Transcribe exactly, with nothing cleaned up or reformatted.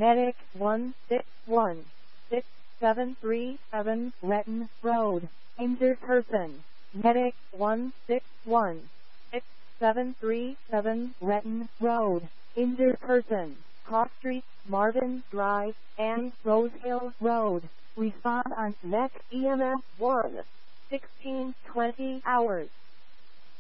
Medic one six one, six seven three seven Retton Road. Injured person. Medic one six one, six seven three seven Retton Road. Injured person. Cross Street, Marvin Drive, and Rosehill Road. Respond on next E M S one, sixteen twenty hours.